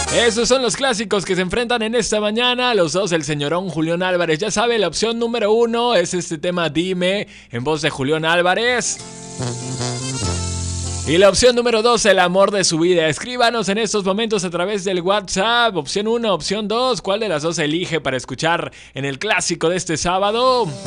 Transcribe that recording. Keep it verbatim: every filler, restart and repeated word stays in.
Esos son los clásicos que se enfrentan en esta mañana. Los dos, el señorón Julián Álvarez. Ya sabe, la opción número uno es este tema Dime, en voz de Julián Álvarez. Y la opción número dos, el amor de su vida. Escríbanos en estos momentos a través del WhatsApp. Opción uno, opción dos. ¿Cuál de las dos elige para escuchar en el clásico de este sábado?